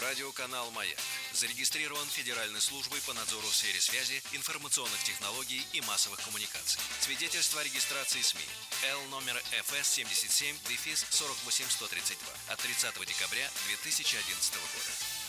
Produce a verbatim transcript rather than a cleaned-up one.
Радиоканал «Маяк» зарегистрирован Федеральной службой по надзору в сфере связи, информационных технологий и массовых коммуникаций. Свидетельство о регистрации СМИ Л номер эф эс семьдесят семь сорок восемь сто тридцать два от тридцатого декабря две тысячи одиннадцатого года.